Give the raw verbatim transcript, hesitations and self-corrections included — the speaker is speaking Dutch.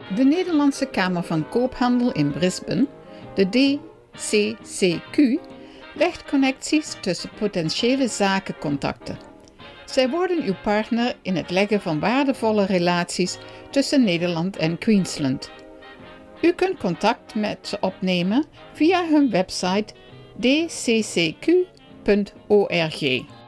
De Nederlandse Kamer van Koophandel in Brisbane, de D C C Q, legt connecties tussen potentiële zakencontacten. Zij worden uw partner in het leggen van waardevolle relaties tussen Nederland en Queensland. U kunt contact met ze opnemen via hun website d c c q punt org.